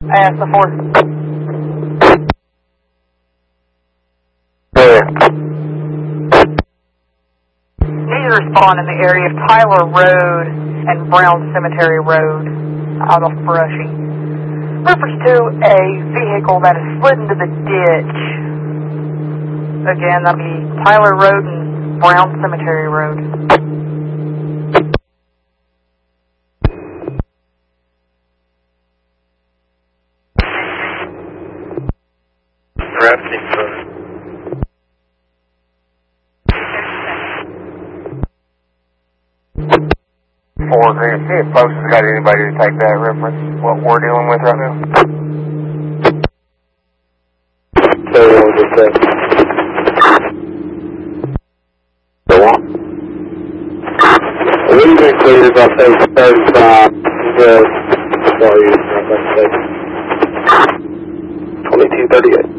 Ask the 4th. Need to respond in the area of Tyler Road and Brown Cemetery Road, out of Brushy. Reference to a vehicle that has slid into the ditch. Again, that'll be Tyler Road and Brown Cemetery Road. Drafting for 4, see if Post has got anybody to take that reference, what we're dealing with right now. so just go on. We've been cleared by page 35, sorry, 2238.